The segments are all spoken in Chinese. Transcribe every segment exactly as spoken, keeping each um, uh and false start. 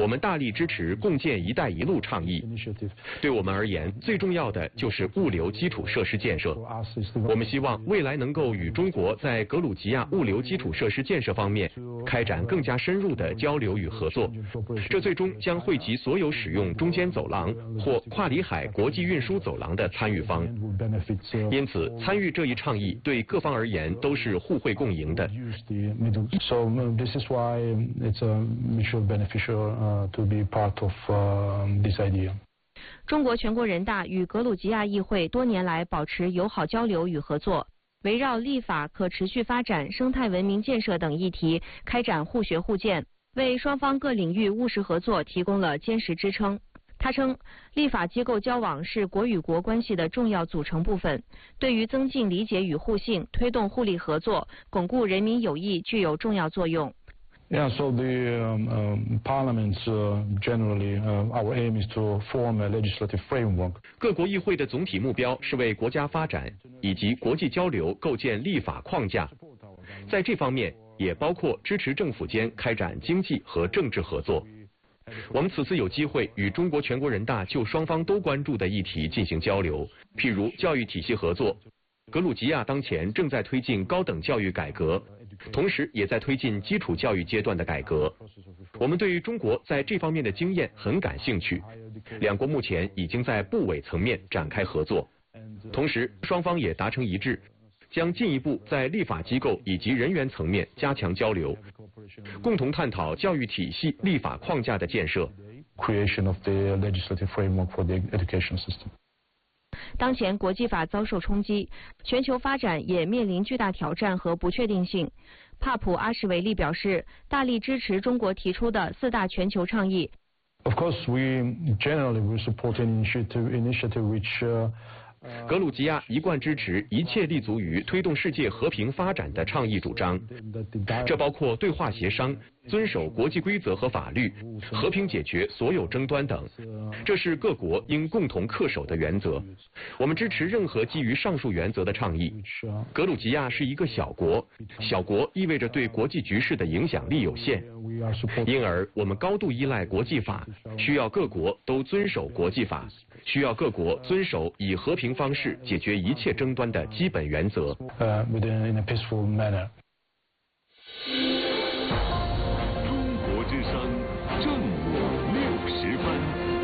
我们大力支持共建“一带一路”倡议。对我们而言，最重要的就是物流基础设施建设。我们希望未来能够与中国在格鲁吉亚物流基础设施建设方面开展更加深入的交流与合作。这最终将惠及所有使用中间走廊或跨里海国际运输走廊的参与方。因此，参与这一倡议对各方而言都是互惠共赢的。 So this is why it's mutually beneficial to be part of this idea. 中国全国人大与格鲁吉亚议会多年来保持友好交流与合作，围绕立法、可持续发展、生态文明建设等议题开展互学互鉴，为双方各领域务实合作提供了坚实支撑。他称，立法机构交往是国与国关系的重要组成部分，对于增进理解与互信、推动互利合作、巩固人民友谊具有重要作用。 Yeah, so the um, um, parliaments uh, generally, uh, our aim is to form a legislative framework. 各国议会的总体目标是为国家发展以及国际交流构建立法框架，在这方面也包括支持政府间开展经济和政治合作。我们此次有机会与中国全国人大就双方都关注的议题进行交流，譬如教育体系合作。格鲁吉亚当前正在推进高等教育改革，同时也在推进基础教育阶段的改革。我们对于中国在这方面的经验很感兴趣，两国目前已经在部委层面展开合作，同时双方也达成一致，将进一步在立法机构以及人员层面加强交流，共同探讨教育体系立法框架的建设。 Creation of the legislative framework for the education system. 当前国际法遭受冲击，全球发展也面临巨大挑战和不确定性。帕普阿什维利表示，大力支持中国提出的四大全球倡议。 Of course, we generally will support an initiative, initiative which. Uh, 格鲁吉亚一贯支持一切立足于推动世界和平发展的倡议主张，这包括对话协商、遵守国际规则和法律、和平解决所有争端等，这是各国应共同恪守的原则。我们支持任何基于上述原则的倡议。格鲁吉亚是一个小国，小国意味着对国际局势的影响力有限，因而我们高度依赖国际法，需要各国都遵守国际法，需要各国遵守以和平方式解决一切争端的基本原则。 Uh, in a peaceful manner. 中国之声，正午六时分。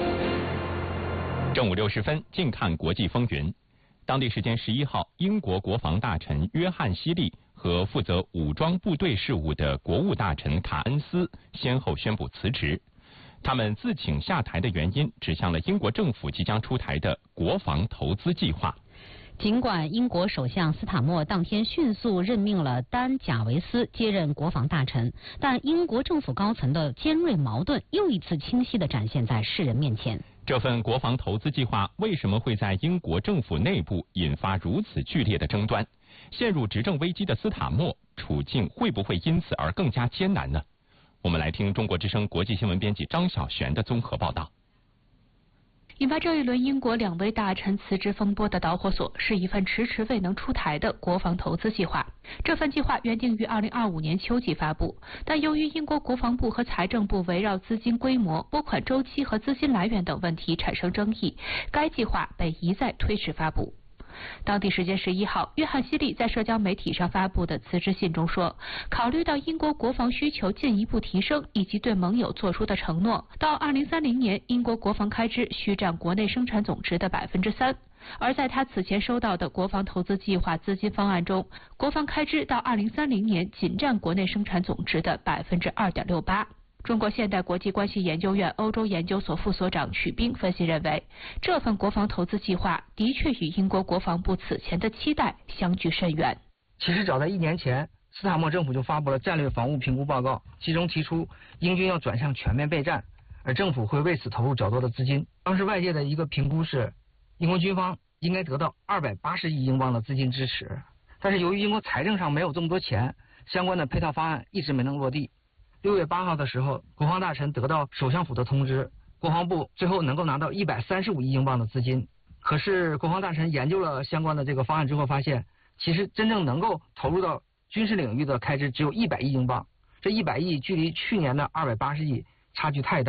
正午六十分，静看国际风云。当地时间十一号，英国国防大臣约翰希利和负责武装部队事务的国务大臣卡恩斯先后宣布辞职。他们自请下台的原因指向了英国政府即将出台的国防投资计划。 尽管英国首相斯塔默当天迅速任命了丹·贾维斯接任国防大臣，但英国政府高层的尖锐矛盾又一次清晰地展现在世人面前。 这份国防投资计划为什么会在英国政府内部引发如此剧烈的争端？陷入执政危机的斯塔默处境会不会因此而更加艰难呢？我们来听中国之声国际新闻编辑张晓璇的综合报道。 引发这一轮英国两位大臣辞职风波的导火索是一份迟迟未能出台的国防投资计划。这份计划原定于二零二五年秋季发布，但由于英国国防部和财政部围绕资金规模、拨款周期和资金来源等问题产生争议，该计划被一再推迟发布。当地时间十一号，约翰希利在社交媒体上发布的辞职信中说，考虑到英国国防需求进一步提升以及对盟友做出的承诺，到二零三零年英国国防开支需占国内生产总值的百分之三。而在他此前收到的国防投资计划资金方案中，国防开支到二零三零年仅占国内生产总值的百分之二点六八。中国现代国际关系研究院欧洲研究所副所长曲冰分析认为，这份国防投资计划的确与英国国防部此前的期待相距甚远。 其实早在一年前，斯塔默政府就发布了战略防务评估报告，其中提出英军要转向全面备战，而政府会为此投入较多的资金。当时外界的一个评估是，英国军方应该得到二百八十亿英镑的资金支持，但是由于英国财政上没有这么多钱，相关的配套方案一直没能落地。六月八号的时候，国防大臣得到首相府的通知，国防部最后能够拿到一百三十五亿英镑的资金。可是国防大臣研究了相关的这个方案之后发现，其实真正能够投入到军事领域的开支只有一百亿英镑，这一百亿距离去年的二百八十亿差距太大。